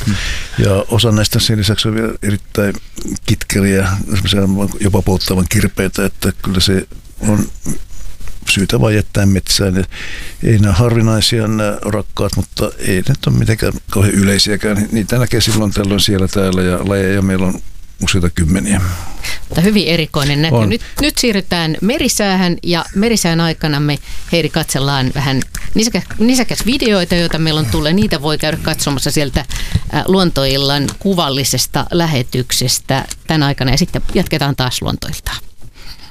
Ja osa näistä sen lisäksi on vielä erittäin kitkeriä, jopa polttavan kirpeitä, että kyllä se on syytä vaan jättää metsään. Ei nämä harvinaisia nämä rakkaat, mutta ei ne ole mitenkään kauhean yleisiäkään. Niitä näkee silloin tällöin siellä täällä ja lajeja meillä on useita kymmeniä. Mutta hyvin erikoinen näky. Nyt siirrytään merisäähän ja merisään aikana me Heidi katsellaan vähän nisäkäs videoita, joita meillä on tullut. Niitä voi käydä katsomassa sieltä Luontoillan kuvallisesta lähetyksestä tämän aikana ja sitten jatketaan taas Luontoiltaa.